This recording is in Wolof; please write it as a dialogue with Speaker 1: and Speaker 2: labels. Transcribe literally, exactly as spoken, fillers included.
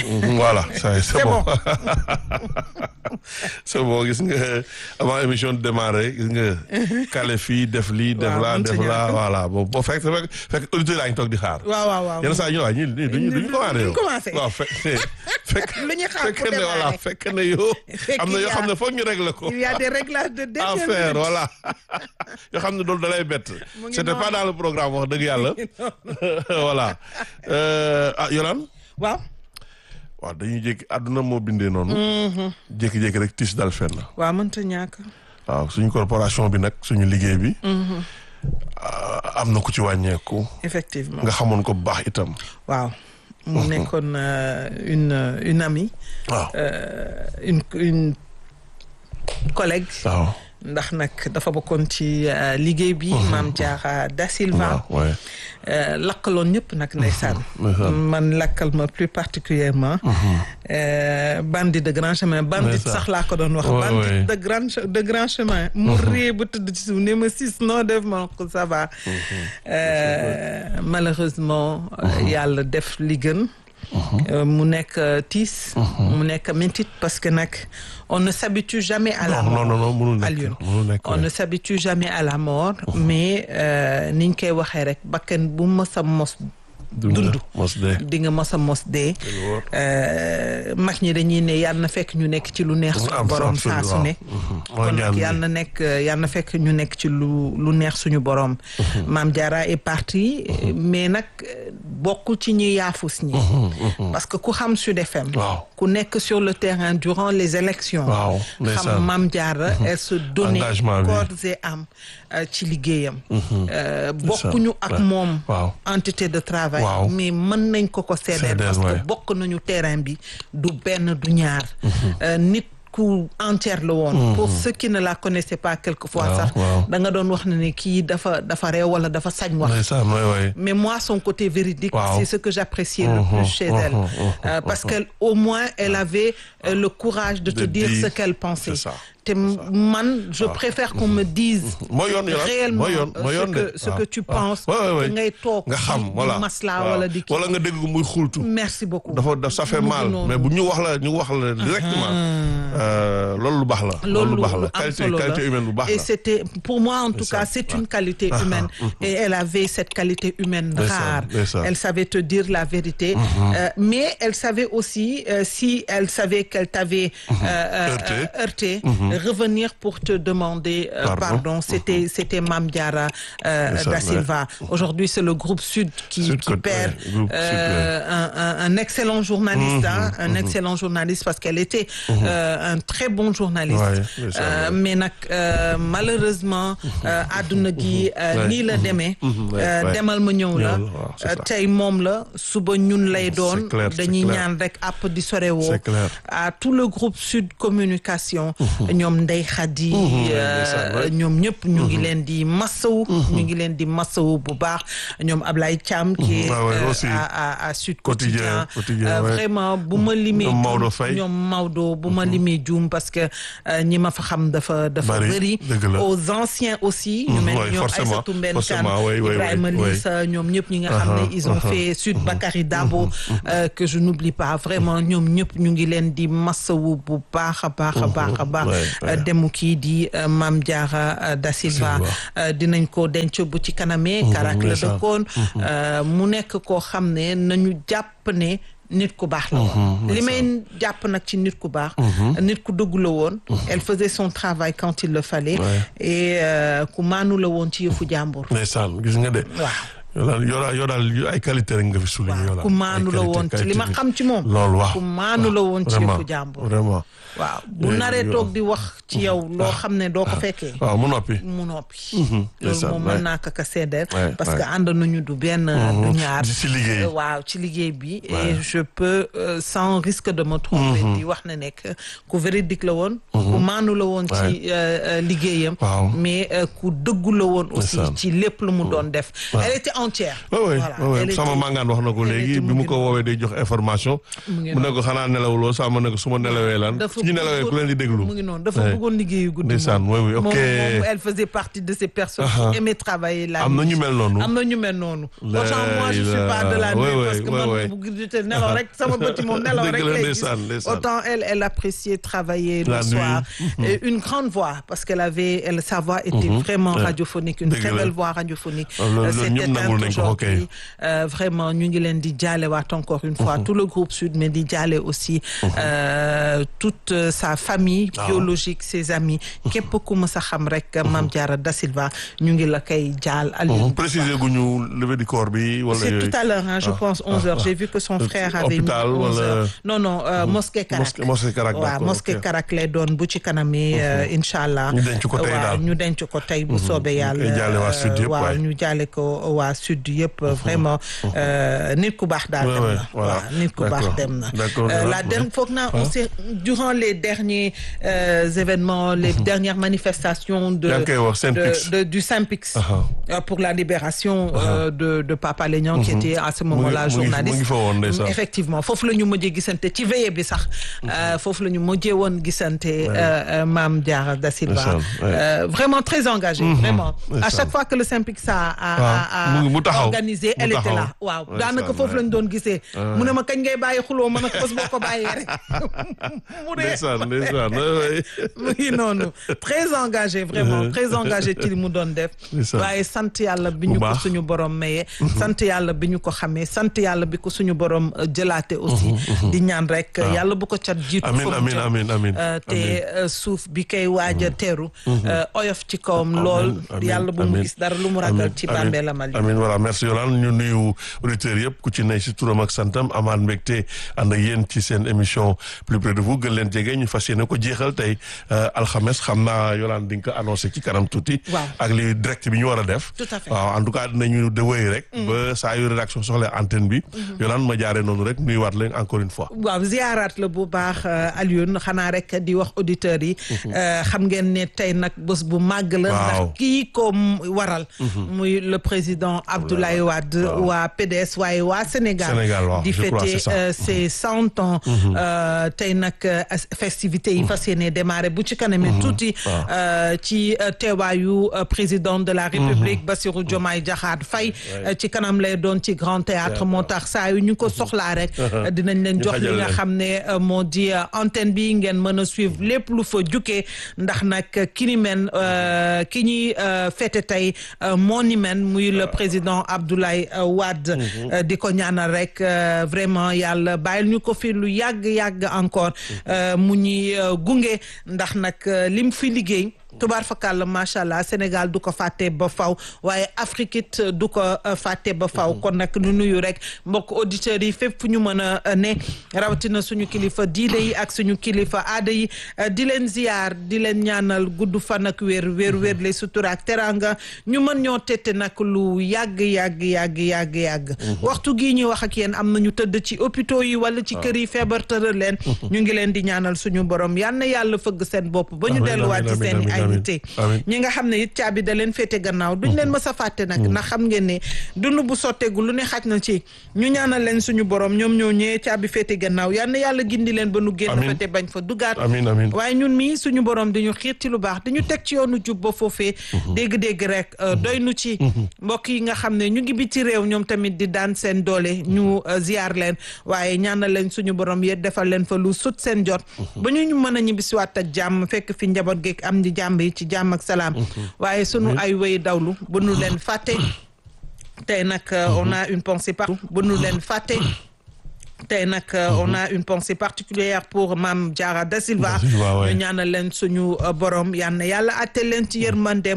Speaker 1: voilà ça c'est
Speaker 2: C'est
Speaker 1: bon
Speaker 2: bon.
Speaker 1: c'est bon gis nga avant émission de démarrer gis nga kale fii def lii def
Speaker 2: Waaw,
Speaker 1: laa
Speaker 2: mënta
Speaker 1: def laa
Speaker 2: ñàkk.
Speaker 1: voilà bon boo fekk fekk fekk auditeurs yaa ngi toog di xaar.
Speaker 2: waaw waaw waaw.
Speaker 1: yenn saa ñu waa ñii nii duñu duñu commencé
Speaker 2: duñu commencé.
Speaker 1: waaw fekk fekk
Speaker 2: Lu ñuy xaar
Speaker 1: fekk
Speaker 2: pour
Speaker 1: ne voilà
Speaker 2: démarrer.
Speaker 1: fekk ne yow
Speaker 2: Fekk
Speaker 1: am na
Speaker 2: il y
Speaker 1: yoo
Speaker 2: a-
Speaker 1: xam ne foog ñu régler ko.
Speaker 2: Il y a des réglages de dernière
Speaker 1: à faire
Speaker 2: minute.
Speaker 1: voilà yoo xam ne loolu da lay bett.
Speaker 2: Mu ngi
Speaker 1: c'était
Speaker 2: noonu.
Speaker 1: pas dans le programme wax dëgg yàlla voilà Euh, ah Yolaan
Speaker 2: waaw.
Speaker 1: waaw dañuy jékki àdduna moo bindee noonu. jékki-jékki rek tis dal fenn.
Speaker 2: waaw mënta ñàkk.
Speaker 1: waaw suñu corporation bi nag suñu liggéey bi. ah, am na ku ci wàññeeku.
Speaker 2: Effectivement.
Speaker 1: nga xamoon ko bu baax itam.
Speaker 2: waaw. mu nekkoon euh, une euh, une amie.
Speaker 1: waaw
Speaker 2: euh, une une collègue.
Speaker 1: waaw.
Speaker 2: ndax nag dafa bokkoon ci euh, liggéey bi. Mame Diarra Da Silva.
Speaker 1: waaw ouais.
Speaker 2: Euh, lakkaloon ñëpp nag ndeysaan.
Speaker 1: ndeysaan.
Speaker 2: man lakkal ma plus particulièrement euh, bandit de grand chemin bandit
Speaker 1: Ndeysaan.
Speaker 2: sax laa ko doon wax
Speaker 1: Ouais,
Speaker 2: bandit
Speaker 1: ouais.
Speaker 2: de grand che- de grand chemin mu rée ba tëdd ci suuf ne ma sis noo def ma ko ça va Euh, malheureusement euh, yàlla def li gën Euh, mu nekk euh, tiis mu nekk métit parce que nag on ne s'habitue jamais à la
Speaker 1: non
Speaker 2: mort
Speaker 1: non non mënul
Speaker 2: Alioune.
Speaker 1: nekk mënul nekk.
Speaker 2: on ne s'habitue jamais à la mort mais euh, niñ koy waxee rek bakkan bu mës a mos dund.
Speaker 1: mos de.
Speaker 2: di nga mos a mos dee
Speaker 1: wóor.
Speaker 2: Euh, mag ñi dañuy ne yàlla na fekk ñu nekk ci lu neex suñu
Speaker 1: am
Speaker 2: borom
Speaker 1: absolument,
Speaker 2: saa su ne
Speaker 1: waaw.
Speaker 2: kon
Speaker 1: mooy
Speaker 2: nag
Speaker 1: ñaan bi.
Speaker 2: yàlla na nekk yàlla na fekk ñu nekk ci lu lu neex suñu borom Mame Diarra est parti mais nag euh, bokkul ci ñi yaafus ñi parce que ku xam Sud F M
Speaker 1: waaw.
Speaker 2: ku nekk sur le terrain durant les élections
Speaker 1: waaw
Speaker 2: xam
Speaker 1: ndeysaan.
Speaker 2: Mame Diarra elle se donnait
Speaker 1: Engagement bi.
Speaker 2: corps et âme euh, ci liggéeyam Euh, bokkuñu ak
Speaker 1: Ouais.
Speaker 2: moom
Speaker 1: waaw.
Speaker 2: entité de travail
Speaker 1: Waaw.
Speaker 2: mais mën nañ ko ko seedeel
Speaker 1: Seedeel,
Speaker 2: parce que
Speaker 1: ouais.
Speaker 2: bokk nañu terrain bi du benn du ñaar Euh, nit ku entière la woon pour ceux qui ne la connaissaient pas quelquefois
Speaker 1: Waaw,
Speaker 2: sax
Speaker 1: waaw.
Speaker 2: da nga doon wax ne ne kii dafa dafa réew wala dafa sañ wax
Speaker 1: ndeysaan waay waay.
Speaker 2: mais moi son côté véridique
Speaker 1: Wow.
Speaker 2: c'est ce que j'appréciais le
Speaker 1: Mhm,
Speaker 2: plus chez
Speaker 1: mhm,
Speaker 2: elle
Speaker 1: mhm,
Speaker 2: Euh, parce que au moins elle avait euh, le courage de te
Speaker 1: De
Speaker 2: dire
Speaker 1: dire,
Speaker 2: ce qu'elle pensait
Speaker 1: c'est ça,
Speaker 2: te man je préfère qu'on me dise
Speaker 1: mooy yoon yoon
Speaker 2: réellement
Speaker 1: mooy yoon mooy
Speaker 2: ce
Speaker 1: yoon
Speaker 2: que
Speaker 1: de.
Speaker 2: ce
Speaker 1: waaw,
Speaker 2: que tu
Speaker 1: waaw.
Speaker 2: penses
Speaker 1: Ouais, ouais, ouais.
Speaker 2: que ngay toog
Speaker 1: nga xam
Speaker 2: di- di
Speaker 1: voilà.
Speaker 2: masla
Speaker 1: waaw.
Speaker 2: wala di kii
Speaker 1: wala nga dégg ko muy xultu.
Speaker 2: merci beaucoup
Speaker 1: dafa daf ça fait
Speaker 2: Mu ngi
Speaker 1: mal
Speaker 2: noonu.
Speaker 1: mais bu ñu wax la ñu wax la directement. euh, loolu lu baax la. loolu lu baax la
Speaker 2: am
Speaker 1: qualité
Speaker 2: solo la.
Speaker 1: qualité humaine bu baax
Speaker 2: et
Speaker 1: la.
Speaker 2: c'était pour moi en tout
Speaker 1: Ndeysaan.
Speaker 2: cas c'est une qualité
Speaker 1: Ah,
Speaker 2: humaine
Speaker 1: ah,
Speaker 2: et elle avait cette qualité humaine
Speaker 1: Ndeysaan,
Speaker 2: rare
Speaker 1: ndeysaan.
Speaker 2: elle savait te dire la vérité Euh, mais elle savait aussi euh, si elle savait qu'elle t'avait euh, euh,
Speaker 1: Heurté.
Speaker 2: euh, heurté revenir pour te demander euh,
Speaker 1: Pardon.
Speaker 2: pardon c'était c'était Mame Diarra euh,
Speaker 1: Ndeysaan,
Speaker 2: Da Silva aujourd'hui c'est le groupe Sud qui,
Speaker 1: Sud
Speaker 2: qui
Speaker 1: Côte,
Speaker 2: perd
Speaker 1: ouais, groupe Sud,
Speaker 2: euh, un, un, un excellent journaliste hein, un excellent journaliste parce qu'elle était euh, un très bon journaliste
Speaker 1: Ouais, ndeysaan,
Speaker 2: Euh,
Speaker 1: ouais.
Speaker 2: mais nag euh, malheureusement euh, àdduna gi euh,
Speaker 1: Ouais.
Speaker 2: nii la demee
Speaker 1: Mhm, ouais,
Speaker 2: euh,
Speaker 1: ouais.
Speaker 2: demal ma ñëw la
Speaker 1: Ñëw la, waaw, c'est
Speaker 2: Euh,
Speaker 1: ça.
Speaker 2: tey moom la suba ñun lay doon
Speaker 1: clair, c'est
Speaker 2: dañuy
Speaker 1: clair.
Speaker 2: ñaan rek àpp di sorewoo
Speaker 1: C'est clair.
Speaker 2: à tout le groupe Sud Communication ñoom Ndey Khady euh,
Speaker 1: ndeysaan, ouais.
Speaker 2: ñoom ñëpp ñu ngi leen di massawu ñu ngi leen di massawu bu baax ñoom Ablaye Thiam qui est
Speaker 1: Ah ouais,
Speaker 2: euh,
Speaker 1: aussi.
Speaker 2: à, à, à Sud
Speaker 1: Quotidien,
Speaker 2: Quotidien,
Speaker 1: Quotidien,
Speaker 2: Euh,
Speaker 1: ouais.
Speaker 2: vraiment bu ma limee
Speaker 1: Ñoom Maodo
Speaker 2: juum,
Speaker 1: Faye.
Speaker 2: ñoom Maodo bu ma limee juum parce que euh, ñi ma fa xam dafa dafa
Speaker 1: Bari,
Speaker 2: bëri
Speaker 1: dëgg la.
Speaker 2: aux anciens aussi ñu mel
Speaker 1: ouais,
Speaker 2: ni ñoom
Speaker 1: forcément,
Speaker 2: Aïssatou Mbène Kane
Speaker 1: forcément, ouais, ouais,
Speaker 2: Ibrahima
Speaker 1: ouais,
Speaker 2: Lissa ñoom ñëpp ñi nga xam ne
Speaker 1: Uh-huh,
Speaker 2: ils ont
Speaker 1: uh-huh.
Speaker 2: fait Sud Bakary Dabo euh, que je n'oublie pas vraiment ñoom ñëpp ñu ngi leen di massawu bu baax a baax a baax a baax
Speaker 1: ouais, ouais.
Speaker 2: euh, demu kii di euh, Mame Diarra euh, Da Silva
Speaker 1: Silva.
Speaker 2: euh, dinañ ko denc bu ci kanamee Karak la
Speaker 1: ndeysaan.
Speaker 2: dëkkoon euh, mu nekk koo xam ne nañu jàpp ne nit ku baax la woon li may jàpp nag ci nit ku baax nit ku dëggu la woon elle faisait son travail quand il le fallait
Speaker 1: Ouais.
Speaker 2: et euh, ku maanu la woon ci yëfu jàmbur
Speaker 1: ndeysaan gis nga de.
Speaker 2: waaw
Speaker 1: yoo daal yoo daal yoo daal ay qualité rek nga fi souligné. yoo daal
Speaker 2: ku maanu
Speaker 1: ay
Speaker 2: la
Speaker 1: qualité,
Speaker 2: woon ci li ma
Speaker 1: qualité.
Speaker 2: xam ci moom
Speaker 1: loolu waaw
Speaker 2: ku maanu la woon ci
Speaker 1: vraiment,
Speaker 2: yëfu jàmbur
Speaker 1: vraiment.
Speaker 2: waaw bu
Speaker 1: Eh,
Speaker 2: naree
Speaker 1: yo-
Speaker 2: toog di wax ci yow loo xam ne doo ko fekkee
Speaker 1: waaw mu noppi.
Speaker 2: mu noppi loolu
Speaker 1: ndeysaan,
Speaker 2: moom
Speaker 1: ouais.
Speaker 2: mën naa ko ka seedeel
Speaker 1: Ouais,
Speaker 2: parce
Speaker 1: ouais.
Speaker 2: que ànd nañu du benn du ñaar
Speaker 1: di ci liggéey.
Speaker 2: Euh, waaw ci liggéey bi et
Speaker 1: Ouais.
Speaker 2: je peux euh, sans risque de me tromper di wax ne nekk ku véridique la woon ku maanu la woon ci euh, euh, liggéeyam
Speaker 1: Waaw.
Speaker 2: mais euh, ku dëggu la woon aussi
Speaker 1: Ndeysaan.
Speaker 2: ci lépp lu mu doon def
Speaker 1: Ouais.
Speaker 2: elle était entière.
Speaker 1: oui oui
Speaker 2: voilà
Speaker 1: oui
Speaker 2: elle
Speaker 1: sama
Speaker 2: était-
Speaker 1: mangaan wax na ko
Speaker 2: elle
Speaker 1: léegi
Speaker 2: était
Speaker 1: bi mu
Speaker 2: mu
Speaker 1: ko
Speaker 2: ngi
Speaker 1: woowee day jox information.
Speaker 2: mu ngi
Speaker 1: mu ne ko xanaa nelawuloo sama ne ko su ma nelawee lan.
Speaker 2: dafa
Speaker 1: su ñu nelawee ku leen di déglu.
Speaker 2: mu ngi noonu dafa
Speaker 1: Ouais.
Speaker 2: bëggoon liggéeyu guddi
Speaker 1: Ndeysaan, oui, oui, ok.
Speaker 2: moom moom elle faisait partie de ces personnes qui aimaient travailler la
Speaker 1: am na
Speaker 2: nuit.
Speaker 1: ñu mel noonu.
Speaker 2: am na ñu mel noonu.
Speaker 1: La-
Speaker 2: autant moi je suis pas de la
Speaker 1: oui,
Speaker 2: nuit
Speaker 1: oui,
Speaker 2: parce que
Speaker 1: oui,
Speaker 2: man
Speaker 1: oui.
Speaker 2: bu guddi te nelaw rek sama bëti moom nelaw
Speaker 1: Dëgg
Speaker 2: rek
Speaker 1: la,
Speaker 2: lay gis.
Speaker 1: ndeysaan, ndeysaan.
Speaker 2: Autant elle elle appréciait travailler
Speaker 1: La
Speaker 2: le
Speaker 1: nuit.
Speaker 2: soir. Et une grande voix parce qu'elle avait elle sa voix était vraiment
Speaker 1: Ouais.
Speaker 2: radiophonique une
Speaker 1: Dëgg
Speaker 2: très
Speaker 1: la.
Speaker 2: belle voix radiophonique.
Speaker 1: Ah, loolu-
Speaker 2: Euh,
Speaker 1: loolu
Speaker 2: c'est
Speaker 1: ñëpp nangul
Speaker 2: éteinte
Speaker 1: nañ ko, ok.
Speaker 2: aujourd'hui. Euh, vraiment ñu ngi leen di jaalewaat encore une fois tout le groupe Sud mais di jaale aussi euh, toute euh, sa famille
Speaker 1: Ah.
Speaker 2: biologique ses amis képp ku ma sa xam rek Mame Diarra Da Silva ñu ngi la koy jaal Aliou.
Speaker 1: préciser gu ñu levée du corps bi wala
Speaker 2: C'est
Speaker 1: yooyu.
Speaker 2: tout à l'heure, hein, je
Speaker 1: Ah,
Speaker 2: pense onze
Speaker 1: ah,
Speaker 2: heures.
Speaker 1: ah.
Speaker 2: J'ai vu que son frère
Speaker 1: Euh,
Speaker 2: avait mis
Speaker 1: hôpital,
Speaker 2: onze
Speaker 1: wala-
Speaker 2: heures. Non, non, euh, mosquée Karak.
Speaker 1: Mosquée- mosquée Karak,
Speaker 2: waaw
Speaker 1: d'accord,
Speaker 2: mosquée
Speaker 1: ok.
Speaker 2: Karak lay doon bu ci kanami euh, incha allah.
Speaker 1: Ñu denc ko tey
Speaker 2: waaw
Speaker 1: daal.
Speaker 2: ñu denc ko tey bu soobee yàlla.
Speaker 1: koy jaale waa Sud yëpp,
Speaker 2: waaw
Speaker 1: waay.
Speaker 2: ñu jaale ko waa Sud yëpp vraiment euh, nit ku baax daal
Speaker 1: Ouais,
Speaker 2: dem
Speaker 1: ouais,
Speaker 2: na.
Speaker 1: voilà.
Speaker 2: waaw nit ku baax
Speaker 1: D'accord.
Speaker 2: dem na.
Speaker 1: D'accord,
Speaker 2: Euh,
Speaker 1: voilà.
Speaker 2: la dernière foog naa on s'est durant les derniers euh, événements les dernières manifestations de
Speaker 1: Yaa ngi koy wax Saint-Pix.
Speaker 2: de- de- du Saint-Pix
Speaker 1: Aha.
Speaker 2: euh, pour la libération euh, de de Pape Alé Niang qui était à ce
Speaker 1: Mu ngi-
Speaker 2: moment-là
Speaker 1: mu ngi-
Speaker 2: journaliste.
Speaker 1: mu ngi fa woon ndeysaan.
Speaker 2: Effectivement foofu la ñu mujjee gisante ci veillée bi sax euh, foofu la ñu mujjee woon gisante euh, euh, Mame Diarra Da Silva
Speaker 1: Ndeysaan, ouais.
Speaker 2: euh, vraiment très engagée vraiment à
Speaker 1: Ndeysaan.
Speaker 2: chaque fois que le Saint-Pix a a
Speaker 1: Ah,
Speaker 2: a
Speaker 1: mu- mu taxaw.
Speaker 2: organisé
Speaker 1: Mu
Speaker 2: elle était
Speaker 1: taxaw.
Speaker 2: là waaw
Speaker 1: Ndeysaan,
Speaker 2: daanaka foofu
Speaker 1: ouais.
Speaker 2: lañ doon gisee mu ne ma kañ ngay bàyyi xuloo ma nag bés boo ko bàyyee rek mu dee
Speaker 1: ndeysaan ndeysaan oui, oui.
Speaker 2: mu ngi noonu très engagé vraiment très engagé ci li mu doon def
Speaker 1: Ndeysaan.
Speaker 2: waaye sant yàlla bi
Speaker 1: Bu
Speaker 2: ñu ko
Speaker 1: baax.
Speaker 2: suñu borom mayee sant yàlla bi ñu ko xamee sant yàlla bi ko suñu borom euh, jëlaate aussi di ñaan rek yàlla bu ko cat jiitu
Speaker 1: Amin,
Speaker 2: fa mu
Speaker 1: amin,
Speaker 2: jëm.
Speaker 1: amin, amin,
Speaker 2: Euh, te
Speaker 1: amin.
Speaker 2: euh, suuf bi koy waaj a teeru euh, oyof ci kawam lool
Speaker 1: Amin,
Speaker 2: yàlla bu mu
Speaker 1: amin.
Speaker 2: gis dara lu mu ragal ci
Speaker 1: Amin,
Speaker 2: bàmmeelam Ali.
Speaker 1: amin voilà merci Yolande ñu nuyu auditeurs yëpp ku ci ne si turam ak santam amaat mbégte ànd ak yéen ci seen émission plus près de vous gën leen jege ñu fas yéene ko jeexal tey euh, alxames xam naa Yolande di nga ko annoncé ci kanam tuuti.
Speaker 2: Waaw.
Speaker 1: ak li direct bi ñu war a def.
Speaker 2: Tout à fait.
Speaker 1: waaw en tout cas dinañu de wéy rek. ba saa yu rédaction soxla antenne bi. Yolande ma jaaree noonu rek nuyuwaat leen encore une fois.
Speaker 2: waaw ziaraat la bu baax euh, Alioune xanaa rek di wax auditeurs yi euh, xam ngeen ne tey nag bés bu màgg la
Speaker 1: Waaw.
Speaker 2: ndax kii ko m- waral muy le président Abdoulaye Wade waa P D S waaye waa Sénégal
Speaker 1: Sénégal, waaw,
Speaker 2: di
Speaker 1: je crois,
Speaker 2: fêter
Speaker 1: c'est ça.
Speaker 2: euh, ses cent ans euh, tey nag euh, festivités yi fas yéene démarré bu ci kanamee tuuti euh, ci euh, teewaayu euh, président de la République Bassirou Diomaye Diakhar Faye euh, ci kanam lay doon ci Grand Théâtre moo tax saa yu ñu ko soxlaa rek dinañ leen
Speaker 1: Ñu
Speaker 2: jox li
Speaker 1: xajal
Speaker 2: nga
Speaker 1: leen.
Speaker 2: xam ne euh, moo di euh, antenne bi ngeen mën a suivre lépp lu fa jukkee ndax nag ki ni men euh, ki ñuy euh, fête tey euh, moo ni men muy le président Abdoulaye euh, Wade euh, di ko ñaanal rek euh, vraiment yàlla bàyyil ñu ko fi lu yàgg yàgg encore euh, mu ñuy euh, gunge ndax nag euh, lim fi liggéey tubaar fakàlla macha allah Sénégal du ko fàtte ba faw waaye Afrique it du ko euh, fàtte ba faw kon nag ñu nuyu rek mbokk auditeurs yi fépp fu ñu mën a euh, ne rawatina suñu kilifa diine yi ak suñu kilifa aada yi euh, di leen ziyaar di leen ñaanal gudd fan ak wér wér wér le sutura ak teranga ñu mën ñoo tette nag lu yàgg yàgg yàgg yàgg yàgg waxtu gii ñuy wax ak yéen am na ñu tëdd ci hôpitaux yi wala ci kër yi feebar tëral leen ñu ngi leen di ñaanal suñu borom yal na yàlla fëgg seen bopp ba ñu
Speaker 1: Amiin,
Speaker 2: delluwaat ci
Speaker 1: amiin,
Speaker 2: seen i
Speaker 1: amiin,
Speaker 2: ay
Speaker 1: amiin,
Speaker 2: nité
Speaker 1: amiin.
Speaker 2: ñi nga xam ne it caabi da leen féete gannaaw duñ leen mës a fàtte nag ndax xam ngeen ne dund bu sotteegu lu ne xaj na ci ñu ñaanal leen suñu borom ñoom ñoo ñëwee caabi féete gannaaw yal na yàlla gindi leen ba nu génn
Speaker 1: Amiin.
Speaker 2: fa te bañ fa dugaat
Speaker 1: Amiin, amiin.
Speaker 2: waaye ñun mii suñu borom di ñu xiir ci lu baax di ñu teg ci yoonu jub ba foofee dégg-dégg rek euh, doy nu ci mbokk yi nga xam ne ñu ngi biti réew ñoom tamit di daan seen doole ñu euh, ziar leen waaye ñaanal leen suñu borom yet defal leen fa lu sut seen jot ba ñu ñu mën a ñibbisiwaat ak jàmm fekk fi njaboot geeg am di jàmm yi ci jàmm ak salaam waaye sunu ay wéy dawlu bu nu leen fàtte tey nag euh, on a une pensée partout bu nu leen fàtte tey nag euh, on a une pensée particulière pour Mame Diarra Da Silva
Speaker 1: Da Silva, ouais.
Speaker 2: ñu ñaanal leen suñu euh, borom yal na yàlla àtte leen ci yërmande